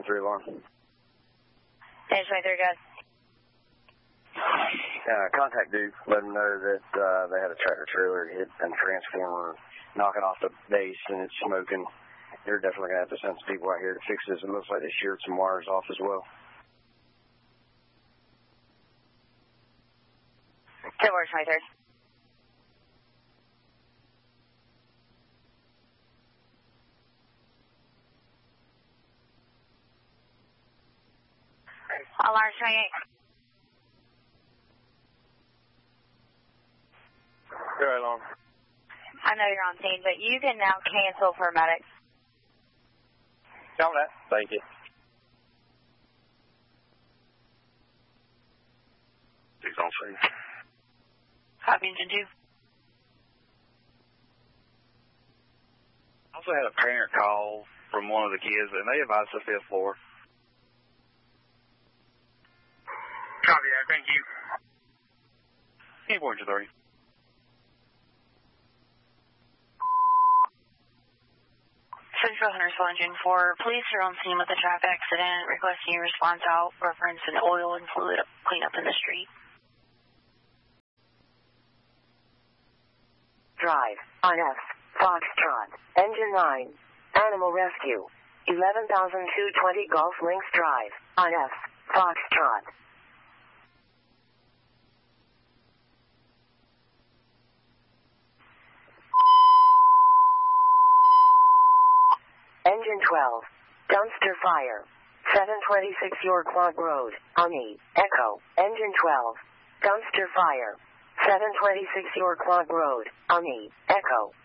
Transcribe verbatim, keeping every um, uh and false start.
twenty-three alarm. ten twenty-three, guys. Uh, contact Duke, let them know that uh, they had a tractor trailer hit and transformer knocking off the base and it's smoking. They're definitely going to have to send some people out here to fix this. It looks like they sheared some wires off as well. ten twenty-three. Alarm twenty-eight. Good alarm. I know you're on scene, but you can now cancel for medics. Tell that. Thank you. Six on scene. Copy engine two. I also had a parent call from one of the kids, and they advised the fifth floor. Copy that. Thank you. ten twenty-three. Central Huntersville Engine four, police are on scene with a traffic accident, requesting a response out, reference an oil and fluid cleanup in the street. Drive, on F, Foxtrot, Engine nine, Animal Rescue, eleven thousand two hundred twenty Gulf Links Drive, on F, Foxtrot. Engine twelve, dumpster fire, seven twenty-six York Log Road, Ami, Echo, Engine twelve, dumpster fire, seven twenty-six York Log Road, Ami, Echo.